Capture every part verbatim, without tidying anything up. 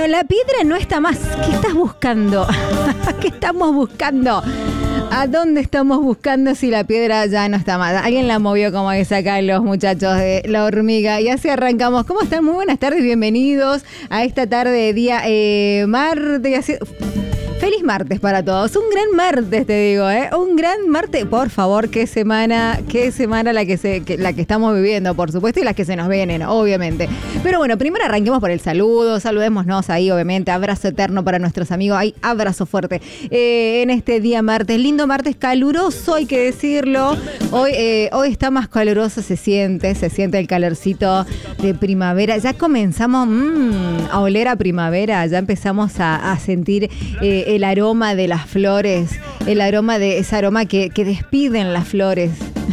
Bueno, la piedra no está más. ¿Qué estás buscando? ¿Qué estamos buscando? ¿A dónde estamos buscando si la piedra ya no está más? Alguien la movió, como dice acá los muchachos de La Hormiga. Y así arrancamos. ¿Cómo están? Muy buenas tardes, bienvenidos a esta tarde de día eh, martes. Así... Feliz martes para todos. Un gran martes, te digo, ¿eh? Un gran martes. Por favor, qué semana, qué semana la que, se, que, la que estamos viviendo, por supuesto, y las que se nos vienen, obviamente. Pero bueno, primero arranquemos por el saludo. Saludémonos ahí, obviamente. Abrazo eterno para nuestros amigos. Ay, abrazo fuerte. Eh, en este día martes. Lindo martes, caluroso, hay que decirlo. Hoy, eh, hoy está más caluroso, se siente. Se siente el calorcito de primavera. Ya comenzamos mmm, a oler a primavera. Ya empezamos a, a sentir... Eh, el aroma de las flores, el aroma de ese aroma que, que despiden las flores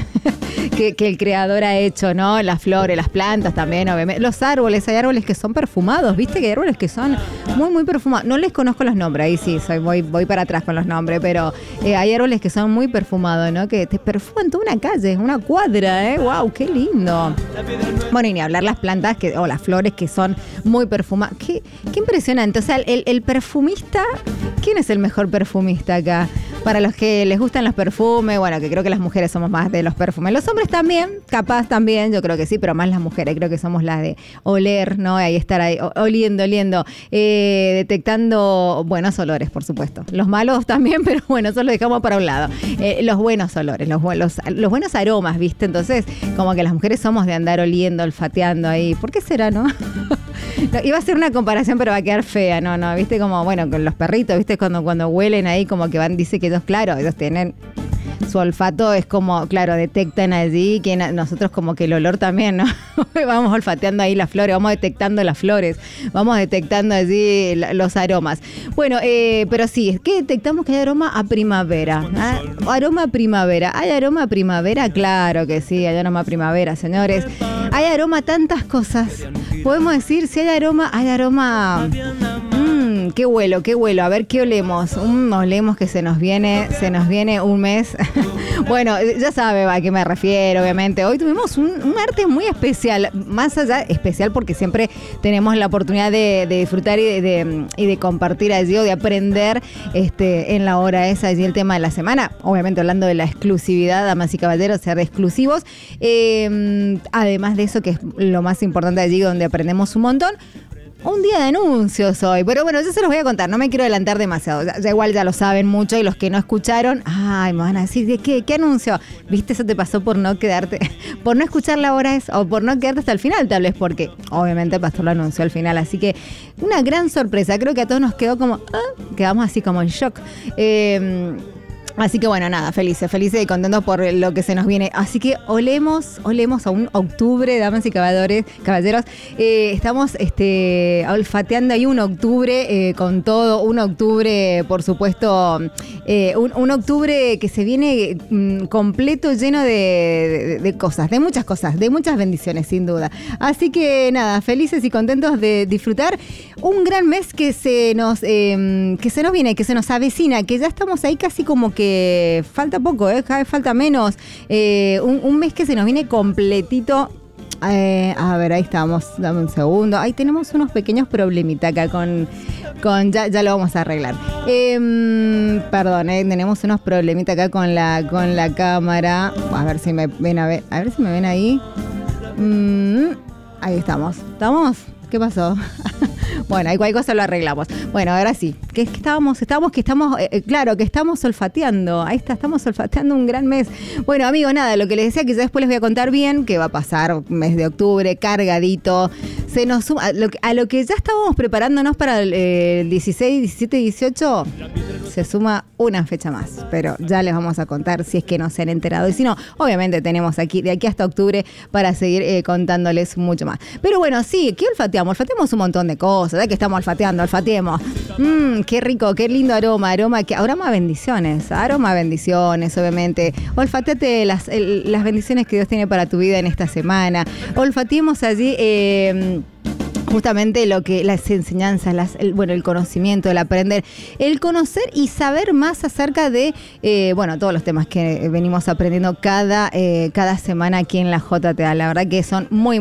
que, que el creador ha hecho, ¿no? Las flores, las plantas también, obviamente. Los árboles, hay árboles que son perfumados, ¿viste? Que hay árboles que son muy, muy perfumados. No les conozco los nombres, ahí sí, soy, voy, voy para atrás con los nombres, pero eh, hay árboles que son muy perfumados, ¿no? Que te perfuman toda una calle, una cuadra, ¿eh? ¡Wow! ¡Qué lindo! Bueno, y ni hablar las plantas que, o las flores que son muy perfumadas. Qué, qué impresionante. O sea, el, el perfumista, ¿quién es el mejor perfumista acá? Para los que les gustan los perfumes, bueno, que creo que las mujeres somos más de los perfumes. Los hombres también, capaz también, yo creo que sí, pero más las mujeres, creo que somos las de oler, ¿no? Ahí estar ahí, oliendo, oliendo, eh, detectando buenos olores, por supuesto. Los malos también, pero bueno, eso lo dejamos para un lado. Eh, los buenos olores, los, los, los buenos aromas, ¿viste? Entonces, como que las mujeres somos de andar oliendo, olfateando ahí. ¿Por qué será, no? No, iba a ser una comparación, pero va a quedar fea, ¿no? no ¿Viste? Como, bueno, con los perritos, ¿viste? Cuando, cuando huelen ahí, como que van, dice que ellos, claro, ellos tienen... Su olfato es como, claro, detectan allí, que nosotros como que el olor también, ¿no? Vamos olfateando ahí las flores, vamos detectando las flores, vamos detectando allí los aromas. Bueno, eh, pero sí, es que detectamos que hay aroma a primavera. ¿Ah? Aroma a primavera. ¿Hay aroma a primavera? Claro que sí, hay aroma a primavera, señores. Hay aroma a tantas cosas. Podemos decir, si hay aroma, hay aroma... Mmm, qué huelo, qué huelo. A ver, ¿qué olemos? Mm, olemos que se nos viene, se nos viene un mes. Bueno, ya sabe a qué me refiero, obviamente. Hoy tuvimos un, un martes muy especial. Más allá, especial porque siempre tenemos la oportunidad de, de disfrutar y de, de, y de compartir allí o de aprender este, en la hora esa allí el tema de la semana. Obviamente hablando de la exclusividad, damas y caballeros, ser exclusivos. Eh, además de eso, que es lo más importante allí, donde aprendemos un montón. Un día de anuncios hoy, pero bueno, yo se los voy a contar, no me quiero adelantar demasiado, ya, ya igual ya lo saben mucho y los que no escucharon, ay, me van a decir, ¿de qué? ¿Qué anuncio? ¿Viste? Eso te pasó por no quedarte, por no escuchar la hora es, o por no quedarte hasta el final, tal vez, porque obviamente el pastor lo anunció al final, así que una gran sorpresa, creo que a todos nos quedó como, ah, quedamos así como en shock. Eh, Así que bueno, nada, felices, felices y contentos por lo que se nos viene. Así que olemos, olemos a un octubre, damas y caballeros, caballeros. Eh, estamos este, olfateando ahí un octubre eh, con todo, un octubre, por supuesto, eh, un, un octubre que se viene mm, completo, lleno de, de, de cosas, de muchas cosas, de muchas bendiciones, sin duda. Así que nada, felices y contentos de disfrutar un gran mes que se nos, eh, que se nos viene, que se nos avecina, que ya estamos ahí casi como que que falta poco, ¿eh? Cada vez falta menos. Eh, un, un mes que se nos viene completito. Eh, a ver, ahí estamos. Dame un segundo. Ahí tenemos unos pequeños problemitas acá con... con ya, ya lo vamos a arreglar. Eh, perdón, eh, tenemos unos problemitas acá con la, con la cámara. A ver si me ven a ver. A ver si me ven ahí. Mm, ahí estamos. ¿Estamos? ¿Qué pasó? Bueno, ahí cualquier cosa lo arreglamos. Bueno, ahora sí. Que, que estábamos, estábamos, que estamos, eh, claro, que estamos olfateando. Ahí está, estamos olfateando un gran mes. Bueno, amigos, nada, lo que les decía que ya después les voy a contar bien, que va a pasar mes de octubre, cargadito. Se nos suma, a lo, a lo que ya estábamos preparándonos para el, eh, el dieciséis, diecisiete, dieciocho, se suma una fecha más. Pero ya les vamos a contar si es que no se han enterado. Y si no, obviamente tenemos aquí, de aquí hasta octubre, para seguir eh, contándoles mucho más. Pero bueno, sí, ¿qué olfateamos? Olfateamos un montón de cosas, ya que estamos olfateando, olfateemos. Mmm, qué rico, qué lindo aroma, aroma, que, aroma a bendiciones, aroma a bendiciones, obviamente. Olfateate las, el, las bendiciones que Dios tiene para tu vida en esta semana. Olfateemos allí... Eh, justamente lo que las enseñanzas, las, el, bueno, el conocimiento, el aprender, el conocer y saber más acerca de, eh, bueno, todos los temas que venimos aprendiendo cada, eh, cada semana aquí en la J T A. La verdad que son muy